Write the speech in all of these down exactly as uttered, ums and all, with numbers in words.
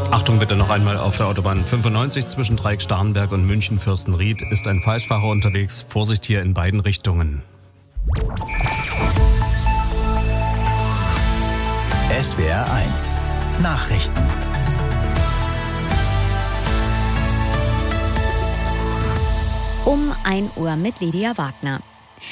Achtung bitte noch einmal auf der Autobahn fünfundneunzig zwischen Dreieck-Starnberg und München-Fürstenried ist ein Falschfahrer unterwegs. Vorsicht hier in beiden Richtungen. S W R eins Nachrichten. Um ein Uhr mit Lydia Wagner.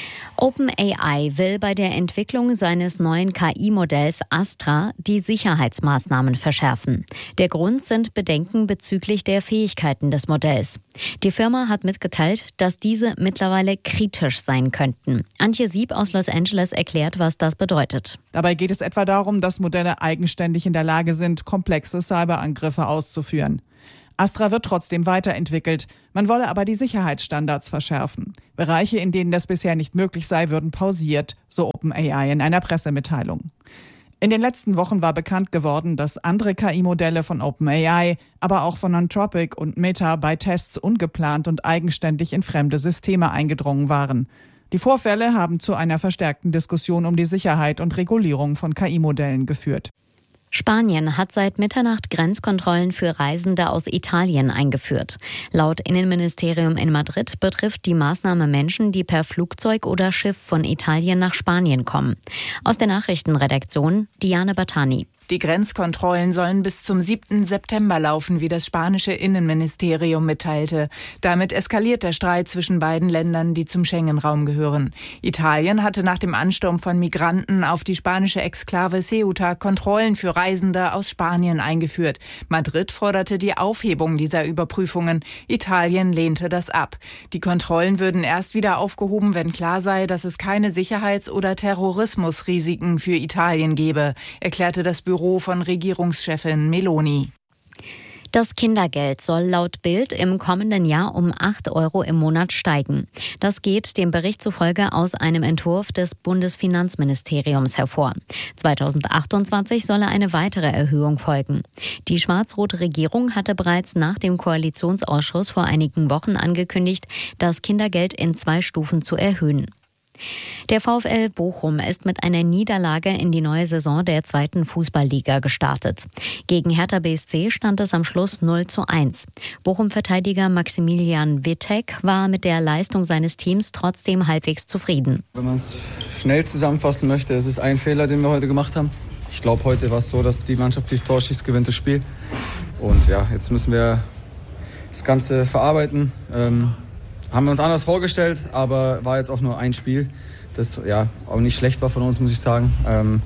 OpenAI will bei der Entwicklung seines neuen K I-Modells Astra die Sicherheitsmaßnahmen verschärfen. Der Grund sind Bedenken bezüglich der Fähigkeiten des Modells. Die Firma hat mitgeteilt, dass diese mittlerweile kritisch sein könnten. Antje Sieb aus Los Angeles erklärt, was das bedeutet. Dabei geht es etwa darum, dass Modelle eigenständig in der Lage sind, komplexe Cyberangriffe auszuführen. Astra wird trotzdem weiterentwickelt. Man wolle aber die Sicherheitsstandards verschärfen. Bereiche, in denen das bisher nicht möglich sei, würden pausiert, so OpenAI in einer Pressemitteilung. In den letzten Wochen war bekannt geworden, dass andere K I-Modelle von OpenAI, aber auch von Anthropic und Meta bei Tests ungeplant und eigenständig in fremde Systeme eingedrungen waren. Die Vorfälle haben zu einer verstärkten Diskussion um die Sicherheit und Regulierung von K I-Modellen geführt. Spanien hat seit Mitternacht Grenzkontrollen für Reisende aus Italien eingeführt. Laut Innenministerium in Madrid betrifft die Maßnahme Menschen, die per Flugzeug oder Schiff von Italien nach Spanien kommen. Aus der Nachrichtenredaktion Diane Battani. Die Grenzkontrollen sollen bis zum siebten September laufen, wie das spanische Innenministerium mitteilte. Damit eskaliert der Streit zwischen beiden Ländern, die zum Schengen-Raum gehören. Italien hatte nach dem Ansturm von Migranten auf die spanische Exklave Ceuta Kontrollen für Reisende aus Spanien eingeführt. Madrid forderte die Aufhebung dieser Überprüfungen. Italien lehnte das ab. Die Kontrollen würden erst wieder aufgehoben, wenn klar sei, dass es keine Sicherheits- oder Terrorismusrisiken für Italien gebe, erklärte das Büro von Regierungschefin Meloni. Das Kindergeld soll laut Bild im kommenden Jahr um acht Euro im Monat steigen. Das geht dem Bericht zufolge aus einem Entwurf des Bundesfinanzministeriums hervor. zweitausendachtundzwanzig solle eine weitere Erhöhung folgen. Die schwarz-rote Regierung hatte bereits nach dem Koalitionsausschuss vor einigen Wochen angekündigt, das Kindergeld in zwei Stufen zu erhöhen. Der VfL Bochum ist mit einer Niederlage in die neue Saison der zweiten Fußballliga gestartet. Gegen Hertha B S C stand es am Schluss null zu eins. Bochum-Verteidiger Maximilian Wittek war mit der Leistung seines Teams trotzdem halbwegs zufrieden. Wenn man es schnell zusammenfassen möchte, es ist ein Fehler, den wir heute gemacht haben. Ich glaube, heute war es so, dass die Mannschaft, die das Tor schießt, gewinnt das Spiel. Und ja, jetzt müssen wir das Ganze verarbeiten. Ähm, Haben wir uns anders vorgestellt, aber war jetzt auch nur ein Spiel, das ja auch nicht schlecht war von uns, muss ich sagen. Ähm,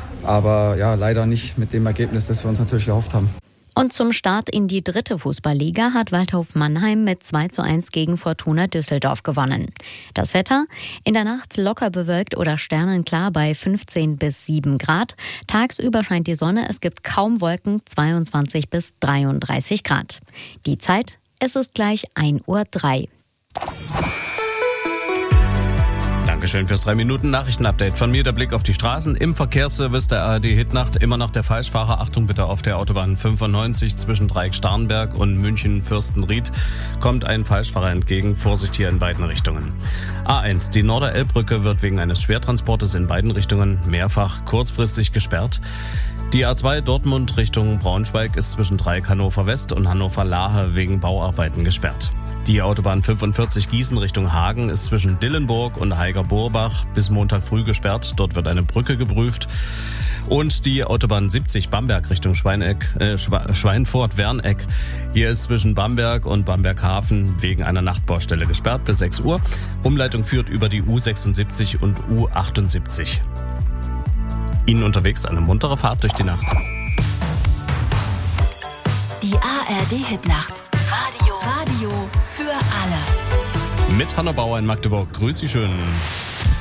aber ja, leider nicht mit dem Ergebnis, das wir uns natürlich erhofft haben. Und zum Start in die dritte Fußballliga hat Waldhof Mannheim mit zwei zu eins gegen Fortuna Düsseldorf gewonnen. Das Wetter? In der Nacht locker bewölkt oder sternenklar bei fünfzehn bis sieben Grad. Tagsüber scheint die Sonne, es gibt kaum Wolken, zweiundzwanzig bis dreiunddreißig Grad. Die Zeit? Es ist gleich ein Uhr drei. Dankeschön fürs drei Minuten Nachrichtenupdate. Von mir der Blick auf die Straßen. Im Verkehrsservice der A R D Hitnacht immer noch der Falschfahrer. Achtung bitte, auf der Autobahn fünfundneunzig zwischen Dreieck-Starnberg und München-Fürstenried kommt ein Falschfahrer entgegen. Vorsicht hier in beiden Richtungen. A eins, die Norderelbbrücke wird wegen eines Schwertransportes in beiden Richtungen mehrfach kurzfristig gesperrt. Die A zwei Dortmund Richtung Braunschweig ist zwischen Dreieck Hannover West und Hannover Lahe wegen Bauarbeiten gesperrt. Die Autobahn fünfundvierzig Gießen Richtung Hagen ist zwischen Dillenburg und Heiger-Borbach bis Montag früh gesperrt. Dort wird eine Brücke geprüft. Und die Autobahn siebzig Bamberg Richtung Schweineck, äh, Schweinfurt-Werneck. Hier ist zwischen Bamberg und Bamberghafen wegen einer Nachtbaustelle gesperrt bis sechs Uhr. Umleitung führt über die U sechsundsiebzig und U achtundsiebzig. Ihnen unterwegs eine muntere Fahrt durch die Nacht. Die A R D-Hitnacht. Radio. Radio für alle. Mit Hanna Bauer in Magdeburg. Grüß Sie schön.